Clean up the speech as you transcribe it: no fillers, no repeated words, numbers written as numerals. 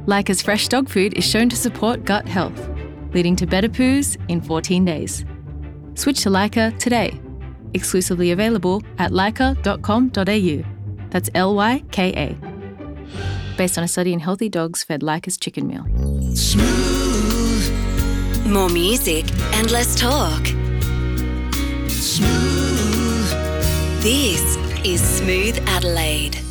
Leica's fresh dog food is shown to support gut health, leading to better poos in 14 days. Switch to Leica today. Exclusively available at leica.com.au. That's Lyka. Based on a study in healthy dogs fed Leica's chicken meal. Smooth. More music and less talk. Smooth. This is Smooth Adelaide.